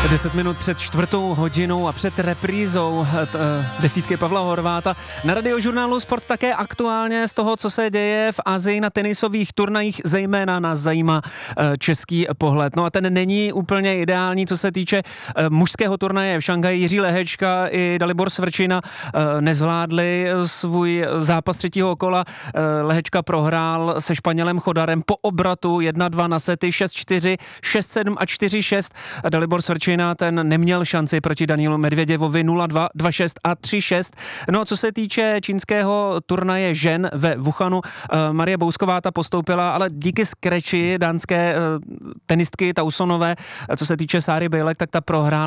10 minut před 4:00 a před reprízou desítky Pavla Horváta. Na Radiožurnálu Sport také aktuálně z toho, co se děje v Asii na tenisových turnajích, zejména nás zajímá český pohled. No a ten není úplně ideální, co se týče mužského turnaje v Šanghaji. Jiří Lehečka i Dalibor Svrčina nezvládli svůj zápas třetího kola. Lehečka prohrál se Španělem Chodarem po obratu 1-2 na sety 6-4, 6-7 a 4-6. Dalibor Svrčina ten neměl šanci proti Danielu Medvěděvovi 0-2, 2-6 a 3-6. No a co se týče čínského turnaje žen ve Wuhanu, Marie Bousková ta postoupila, ale díky skreči dánské tenistky Tausonové, co se týče Sáry Bejlek, tak ta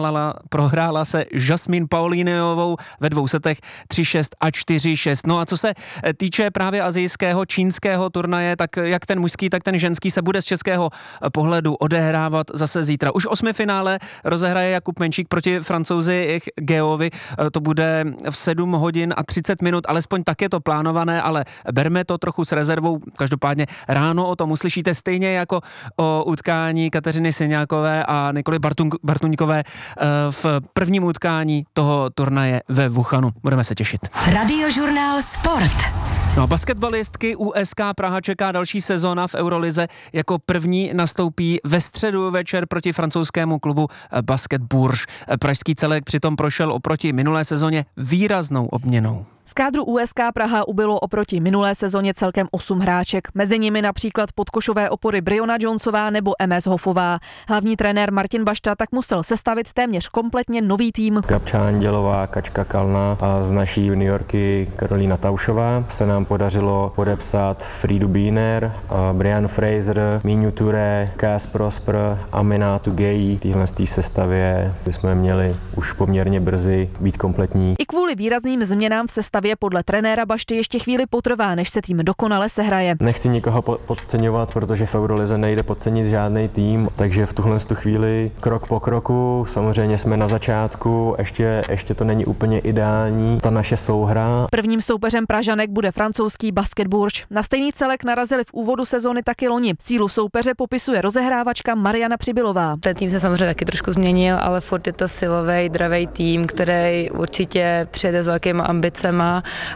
prohrála se Jasmine Paulíniovou ve 2 setech 3-6 a 4-6. No a co se týče právě asijského čínského turnaje, tak jak ten mužský, tak ten ženský se bude z českého pohledu odehrávat zase zítra. Už 8finále rozehraje Jakub Menšík proti Francouzi Geovi. To bude v 7 hodin a 30 minut, alespoň tak je to plánované, ale berme to trochu s rezervou. Každopádně ráno o tom uslyšíte stejně jako o utkání Kateřiny Syňákové a Nikoly Bartuňkové v prvním utkání toho turnaje ve Wuhanu. Budeme se těšit. Radiožurnál Sport. No a basketbalistky USK Praha čeká další sezóna v Eurolize. Jako první nastoupí ve středu večer proti francouzskému klubu Basket Bourges. Pražský celek přitom prošel oproti minulé sezóně výraznou obměnou. Z kádru USK Praha ubylo oproti minulé sezóně celkem 8 hráček. Mezi nimi například podkošové opory Briona Jonesová nebo MS Hofová. Hlavní trenér Martin Bašta tak musel sestavit téměř kompletně nový tým. Gabča Andělová, Kačka Kalna a z naší juniorky Karolína Taušová se nám podařilo podepsat Fridu Biener, Brian Fraser, Míňu Touré, Kás Prosper, Aminatu Geji. V téhle sestavě jsme měli už poměrně brzy být kompletní. I kvůli výrazným změnám v sestavě podle trenéra Bašty ještě chvíli potrvá, než se tým dokonale sehraje. Nechci nikoho podceňovat, protože v Eurolize nejde podcenit žádný tým, takže v tuhle chvíli krok po kroku, samozřejmě jsme na začátku, ještě to není úplně ideální, ta naše souhra. Prvním soupeřem Pražanek bude francouzský Basket Bourges. Na stejný celek narazili v úvodu sezony taky loni. Sílu soupeře popisuje rozehrávačka Mariana Přibylová. Ten tým se samozřejmě taky trošku změnil, ale furt je to silový, dravej tým, který určitě přijede s velkýma ambicema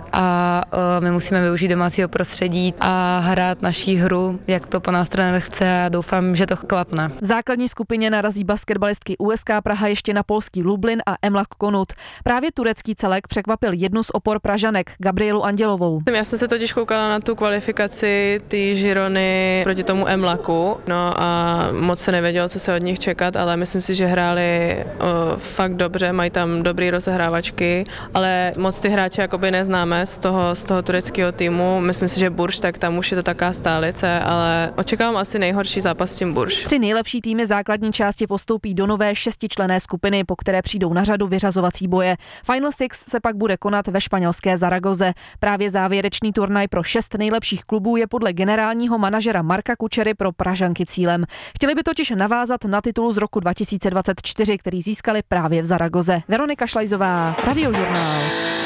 a my musíme využít domácího prostředí a hrát naší hru, jak to po nás trenér chce a doufám, že to klapne. V základní skupině narazí basketbalistky USK Praha ještě na polský Lublin a Emlak Konut. Právě turecký celek překvapil jednu z opor Pražanek, Gabrielu Andělovou. Já jsem se totiž koukala na tu kvalifikaci ty Žirony proti tomu Emlaku, no a moc se nevědělo, co se od nich čekat, ale myslím si, že hráli fakt dobře, mají tam dobrý rozehrávačky, ale moc ty hráče jakoby neznáme z toho tureckého týmu. Myslím si, že Bourges, tak tam už je to taká stálice, ale očekávám asi nejhorší zápas s tím Bourges. 3 nejlepší týmy základní části postoupí do nové 6členné skupiny, po které přijdou na řadu vyřazovací boje. Final Six se pak bude konat ve španělské Zaragoze. Právě závěrečný turnaj pro 6 nejlepších klubů je podle generálního manažera Marka Kučery pro Pražanky cílem. Chtěli by totiž navázat na titul z roku 2024, který získali právě v Zaragoze. Veronika Šlajzová, Radiožurnál.